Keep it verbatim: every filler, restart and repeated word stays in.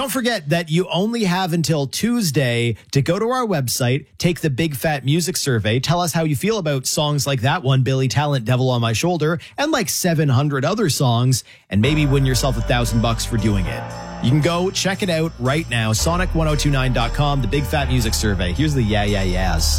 don't forget that you only have until Tuesday to go to our website, take the Big Fat Music Survey, tell us how you feel about songs like that one, Billy Talent, Devil on My Shoulder, and like seven hundred other songs, and maybe win yourself a thousand bucks for doing it. You can go check it out right now, sonic ten twenty-nine dot com, the Big Fat Music Survey. Here's the yeah, yeah, yeahs.